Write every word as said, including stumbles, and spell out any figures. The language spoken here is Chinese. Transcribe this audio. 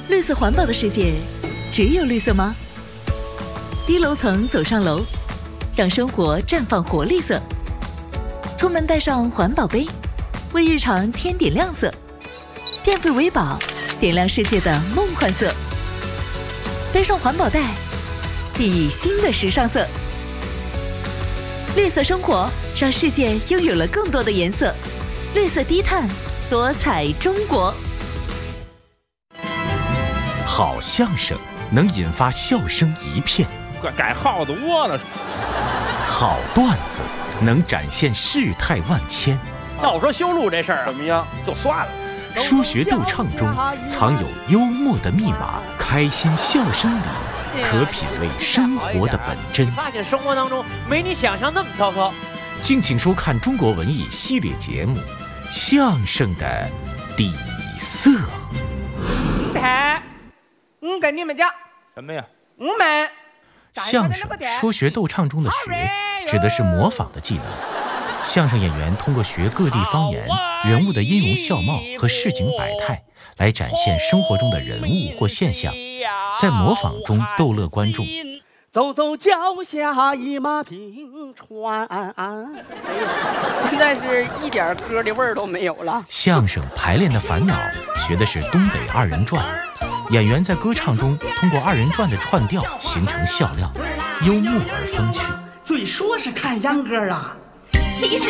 绿色环保的世界，只有绿色吗？低楼层走上楼，让生活绽放活力色。出门带上环保杯，为日常添点亮色。电费为宝，点亮世界的梦幻色。背上环保袋，熠熠新的时尚色。绿色生活，让世界拥有了更多的颜色。绿色低碳，多彩中国。 好相声能引发笑声一片， 改耗子窝了。 好段子能展现世态万千。 要我说修路这事儿怎么样，就算了。 说学逗唱中藏有幽默的密码，开心笑声里可品味生活的本真。 发现生活当中没你想象那么糟糕。 敬请收看中国文艺系列节目《相声的底色》。 台，我跟你们讲什么呀？ 我们相声说学逗唱中的学，指的是模仿的技能。相声演员通过学各地方言、人物的音容笑貌和市井百态，来展现生活中的人物或现象，在模仿中逗乐观众。 走走脚下一马平川，哎呀，现在是一点歌的味儿都没有了。 相声排练的烦恼，学的是东北二人转。演员在歌唱中通过二人转的串调形成笑料，幽默而风趣。 嘴说是看秧歌啊，其实